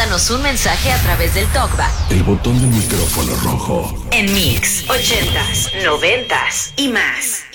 mándanos un mensaje a través del TalkBack. El botón del micrófono rojo. En Mix, 80s, 90s y más.